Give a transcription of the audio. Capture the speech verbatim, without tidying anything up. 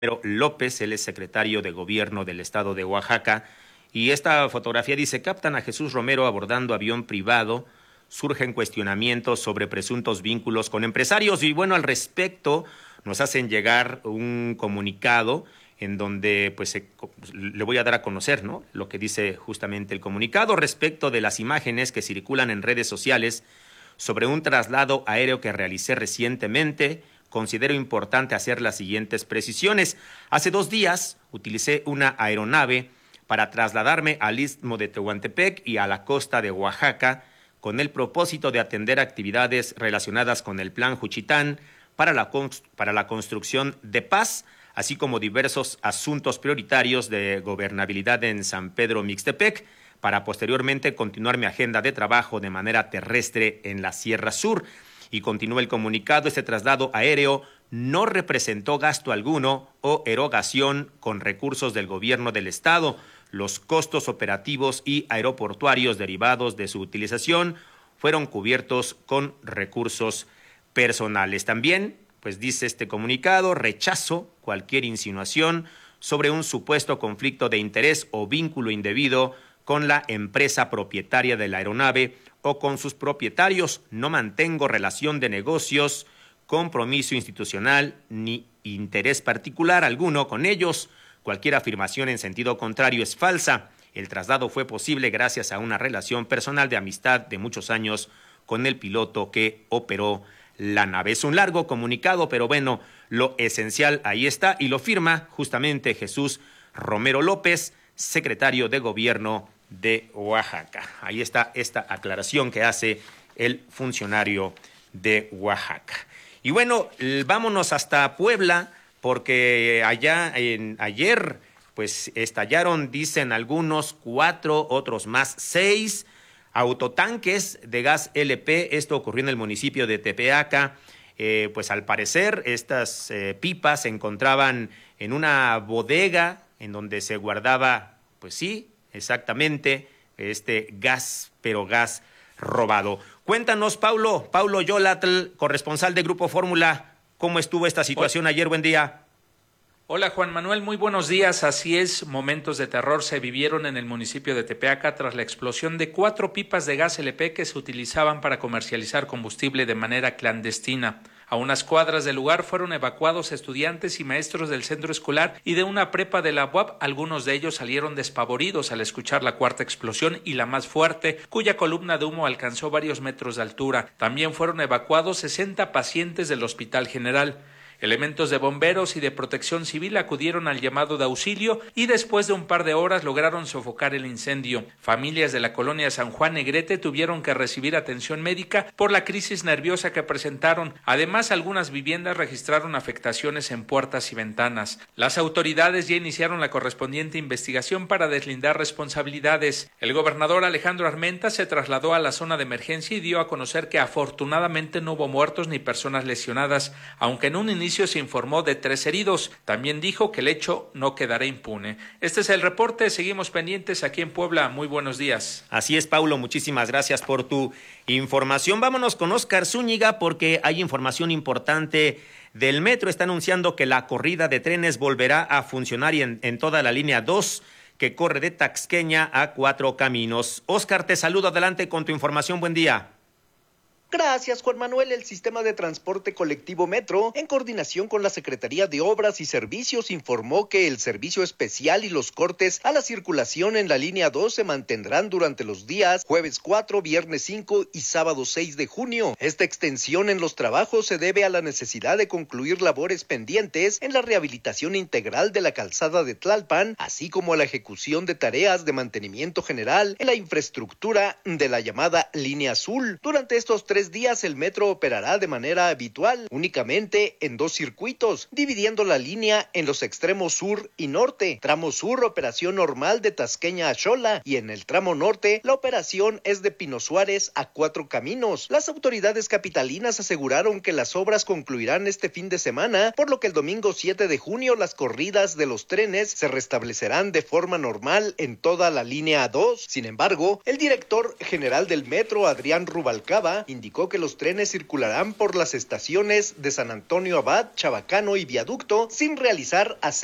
López, él es secretario de Gobierno del Estado de Oaxaca, y esta fotografía dice: captan a Jesús Romero abordando avión privado, surgen cuestionamientos sobre presuntos vínculos con empresarios. Y bueno, al respecto nos hacen llegar un comunicado en donde pues se, le voy a dar a conocer, ¿no?, lo que dice justamente el comunicado respecto de las imágenes que circulan en redes sociales sobre un traslado aéreo que realicé recientemente. Considero importante hacer las siguientes precisiones. Hace dos días utilicé una aeronave para trasladarme al Istmo de Tehuantepec y a la costa de Oaxaca con el propósito de atender actividades relacionadas con el Plan Juchitán para la, para la construcción de paz, así como diversos asuntos prioritarios de gobernabilidad en San Pedro Mixtepec, para posteriormente continuar mi agenda de trabajo de manera terrestre en la Sierra Sur. Y continúa el comunicado: este traslado aéreo no representó gasto alguno o erogación con recursos del gobierno del estado. Los costos operativos y aeroportuarios derivados de su utilización fueron cubiertos con recursos personales. También, pues dice este comunicado, rechazo cualquier insinuación sobre un supuesto conflicto de interés o vínculo indebido con la empresa propietaria de la aeronave o con sus propietarios. No mantengo relación de negocios, compromiso institucional ni interés particular alguno con ellos. Cualquier afirmación en sentido contrario es falsa. El traslado fue posible gracias a una relación personal de amistad de muchos años con el piloto que operó la nave. Es un largo comunicado, pero bueno, lo esencial ahí está, y lo firma justamente Jesús Romero López, secretario de Gobierno de Oaxaca. Ahí está esta aclaración que hace el funcionario de Oaxaca. Y bueno, vámonos hasta Puebla, porque allá en ayer pues estallaron, dicen algunos, cuatro, otros más seis autotanques de gas L P. Esto ocurrió en el municipio de Tepeaca. Eh, pues al parecer estas eh, pipas se encontraban en una bodega en donde se guardaba, pues sí, exactamente, este gas, pero gas robado. Cuéntanos, Paulo, Paulo Yolatl, corresponsal de Grupo Fórmula, ¿cómo estuvo esta situación ayer? Buen día. Hola Juan Manuel, muy buenos días. Así es, momentos de terror se vivieron en el municipio de Tepeaca tras la explosión de cuatro pipas de gas L P que se utilizaban para comercializar combustible de manera clandestina. A unas cuadras del lugar fueron evacuados estudiantes y maestros del centro escolar y de una prepa de la U A P. Algunos de ellos salieron despavoridos al escuchar la cuarta explosión y la más fuerte, cuya columna de humo alcanzó varios metros de altura. También fueron evacuados sesenta pacientes del Hospital General. Elementos de bomberos y de protección civil acudieron al llamado de auxilio y después de un par de horas lograron sofocar el incendio. Familias de la colonia San Juan Negrete tuvieron que recibir atención médica por la crisis nerviosa que presentaron. Además, algunas viviendas registraron afectaciones en puertas y ventanas. Las autoridades ya iniciaron la correspondiente investigación para deslindar responsabilidades. El gobernador Alejandro Armenta se trasladó a la zona de emergencia y dio a conocer que afortunadamente no hubo muertos ni personas lesionadas, aunque en un inicio se informó de tres heridos. También dijo que el hecho no quedará impune. Este es el reporte, seguimos pendientes aquí en Puebla. Muy buenos días. Así es, Paulo, muchísimas gracias por tu información. Vámonos con Óscar Zúñiga, porque hay información importante del metro. Está anunciando que la corrida de trenes volverá a funcionar y en, en toda la línea dos, que corre de Taxqueña a Cuatro Caminos. Óscar, te saludo, adelante con tu información, buen día. Gracias, Juan Manuel. El sistema de transporte colectivo Metro, en coordinación con la Secretaría de Obras y Servicios, informó que el servicio especial y los cortes a la circulación en la línea dos se mantendrán durante los días jueves cuatro, viernes cinco y sábado seis de junio. Esta extensión en los trabajos se debe a la necesidad de concluir labores pendientes en la rehabilitación integral de la calzada de Tlalpan, así como a la ejecución de tareas de mantenimiento general en la infraestructura de la llamada línea azul. Durante estos tres días el metro operará de manera habitual, únicamente en dos circuitos, dividiendo la línea en los extremos sur y norte. Tramo sur, operación normal de Tasqueña a Xola, y en el tramo norte, la operación es de Pino Suárez a Cuatro Caminos. Las autoridades capitalinas aseguraron que las obras concluirán este fin de semana, por lo que el domingo siete de junio las corridas de los trenes se restablecerán de forma normal en toda la línea dos. Sin embargo, el director general del metro, Adrián Rubalcaba, indicó indicó que los trenes circularán por las estaciones de San Antonio Abad, Chabacano y Viaducto sin realizar ascensos